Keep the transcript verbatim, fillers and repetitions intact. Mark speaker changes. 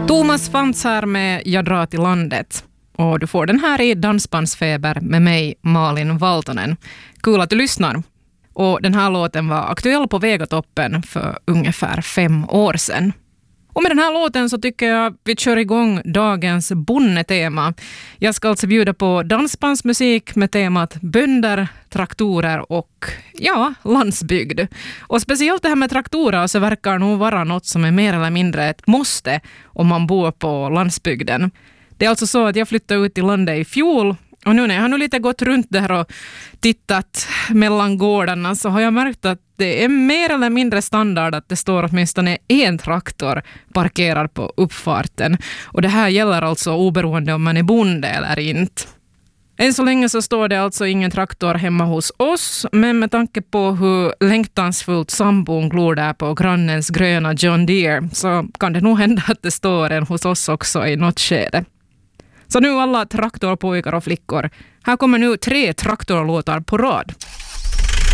Speaker 1: Thomas Fantz här med Jag drar till landet. Och du får den här i Dansbandsfeber med mig, Malin Valtonen. Kul att du lyssnar. Och den här låten var aktuell på Vegatoppen för ungefär fem år sedan. Och med den här låten så tycker jag vi kör igång dagens bonnetema. Jag ska alltså bjuda på dansbandsmusik med temat bönder, traktorer och ja, landsbygd. Och speciellt det här med traktorer så verkar nog vara något som är mer eller mindre ett måste om man bor på landsbygden. Det är alltså så att jag flyttade ut till landet i fjol. Och nu när jag har nu lite gått runt där och tittat mellan gårdarna så har jag märkt att det är mer eller mindre standard att det står åtminstone en traktor parkerad på uppfarten. Och det här gäller alltså oberoende om man är bonde eller inte. Än så länge så står det alltså ingen traktor hemma hos oss, men med tanke på hur längtansfullt sambon glor där på grannens gröna John Deere så kan det nog hända att det står en hos oss också i något skede. Så nu alla traktorpojkar och flickor, här kommer nu tre traktorlåtar på rad.